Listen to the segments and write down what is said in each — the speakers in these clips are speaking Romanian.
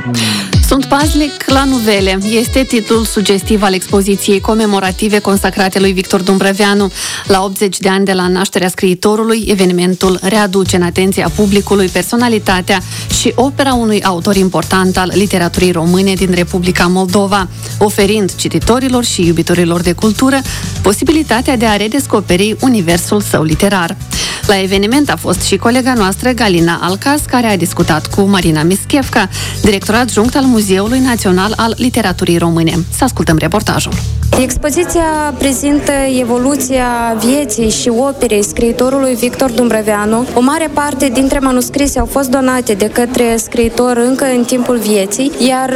Sunt paznic la nuvele. Este titlul sugestiv al expoziției comemorative consacrate lui Victor Dumbrăveanu. La 80 de ani de la nașterea scriitorului, evenimentul readuce în atenția publicului personalitatea și opera unui autor important al literaturii române din Republica Moldova, oferind cititorilor și iubitorilor de cultură posibilitatea de a redescoperi universul său literar. La eveniment a fost și colega noastră, Galina Alcas, care a discutat cu Marina Mischevca, director adjunct al Muzeului Național al Literaturii Române. Să ascultăm reportajul. Expoziția prezintă evoluția vieții și operei scriitorului Victor Dumbrăveanu. O mare parte dintre manuscrise au fost donate de către scriitor încă în timpul vieții, iar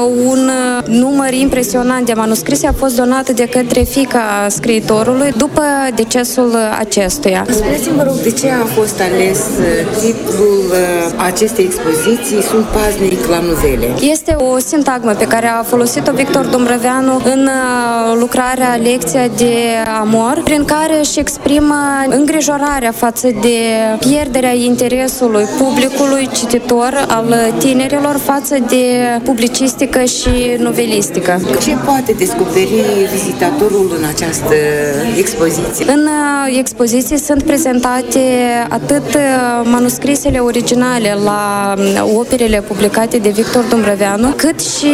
un număr impresionant de manuscrise a fost donat de către fiica scriitorului după decesul acestuia. Spuneți-mi, vă rog, de ce a fost ales titlul acestei expoziții Sunt paznic la nuvele? Este o sintagmă pe care a folosit-o Victor Dumbrăveanu în lucrarea Lecția de Amor, prin care își exprimă îngrijorarea față de pierderea interesului publicului cititor, al tinerilor, față de publicistică și novelistică. Ce poate descoperi vizitatorul în această expoziție? În expoziție sunt prezentate atât manuscrisele originale la operele publicate de Victor Dumbrăveanu, cât și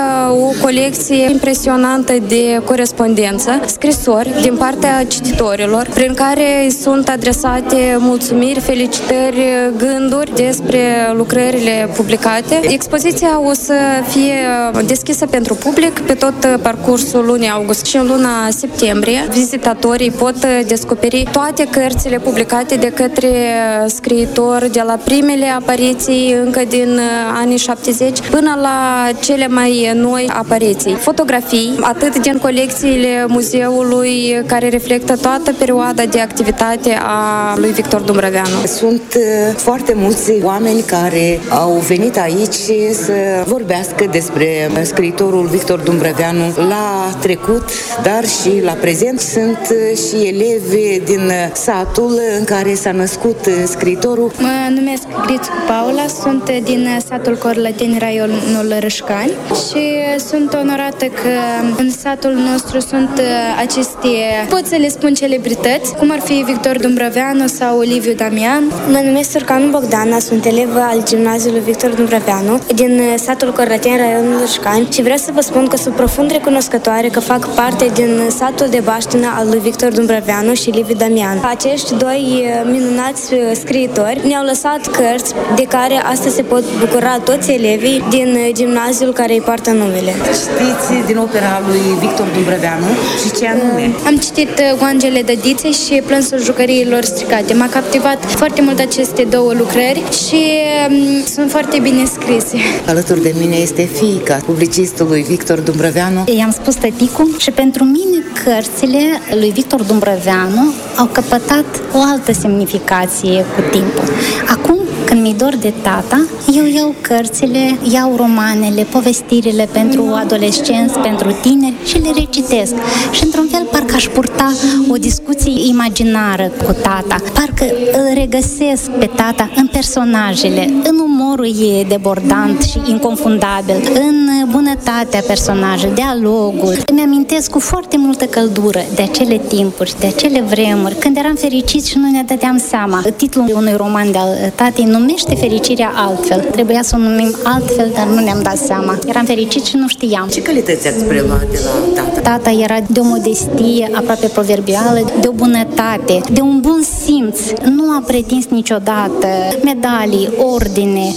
o colecție impresionantă de corespondență, scrisori din partea cititorilor, prin care sunt adresate mulțumiri, felicitări, gânduri despre lucrările publicate. Expoziția o să fie deschisă pentru public pe tot parcursul lunii august și în luna septembrie. Vizitatorii pot descoperi toate cărțile publicate de către scriitori, de la primele apariții încă din anii 70 până la cele mai noi apariții. Fotografii, atât din colecțiile muzeului, care reflectă toată perioada de activitate a lui Victor Dumbrăveanu. Sunt foarte mulți oameni care au venit aici să vorbească despre scriitorul Victor Dumbrăveanu la trecut, dar și la prezent. Sunt și elevi din satul în care s-a născut scriitorul. Mă numesc Grițcu Paula, sunt din satul Corlăteni, raionul Râșcani, și sunt onorată că în satul nostru sunt aceste, pot să le spun, celebrități, cum ar fi Victor Dumbrăveanu sau Liviu Damian. Mă numesc Surcanu Bogdana, sunt elevă al gimnaziului Victor Dumbrăveanu din satul Corlăteni, raionul Râșcani, și vreau să vă spun că sunt profund recunoscătoare că fac parte din satul de baștină al lui Victor Dumbrăveanu și Liviu Damian. Acești doi minunați scriitori ne-au lăsat cărți de care astăzi se pot bucura toți elevii din gimnaziul care îi poartă numele. Știți din opera lui Victor Dumbrăveanu și ce anume? Am citit Oangele Dădiței și Plânsul jucăriilor stricate. M-a captivat foarte mult aceste două lucrări și sunt foarte bine scrise. Alături de mine este fiica publicistului Victor Dumbrăveanu. I-am spus tăticul și pentru mine cărțile lui Victor Dumbrăveanu au căpătat o altă semnificație cu timpul. Acum, când mi-e dor de tata, eu iau cărțile, iau romanele, povestirile pentru adolescenți, pentru tineri și le recitesc. Și într-un fel parcă aș purta o discuție imaginară cu tata. Parcă îl regăsesc pe tata în personajele, în umorul ei debordant și inconfundabil, în bunătatea personajelor, dialogul. Îmi amintesc cu foarte multă căldură de acele timpuri, de acele vremuri, când eram fericiți și nu ne dădeam seama. Titlul unui roman de-al tatei numește Fericirea altfel. Trebuia să o numim altfel, dar nu ne-am dat seama. Eram fericiți și nu știam. Ce calități ați preluat de la tata? Tata era de o modestie aproape proverbială, de o bunătate, de un bun simț. Nu a pretins niciodată medalii, ordine,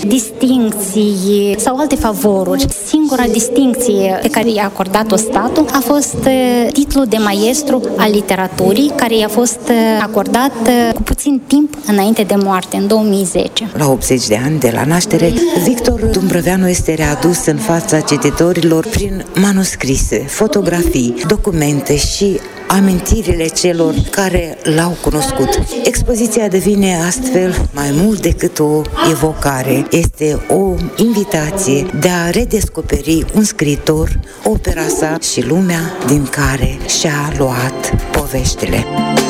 distincții sau alte favoruri. Singura distincție pe care i-a acordat-o statul a fost titlul de maestru al literaturii, care i-a fost acordat cu puțin timp înainte de moarte, în 2010. La 80 de ani de la naștere, Victor Dumbrăveanu este readus în fața cititorilor prin manuscrise, fotografii, documente și amintirile celor care l-au cunoscut. Expoziția devine astfel mai mult decât o evocare. Este o invitație de a redescoperi un scriitor, opera sa și lumea din care și-a luat poveștile.